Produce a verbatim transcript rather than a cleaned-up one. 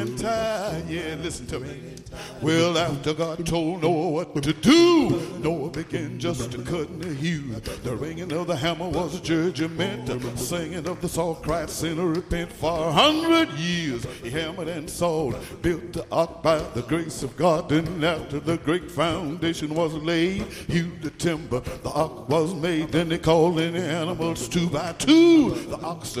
and tie. Yeah, listen to me. Well, after God told Noah what to do, Noah began just to cut and to hew. The ringing of the hammer was a judgment. The singing of the saw cried, sinner repent. For a hundred years he hammered and sawed, built the ark by the grace of God. And after the great foundation was laid, hewed the timber, the ark was made. Then they called in the animals two by two. The ox,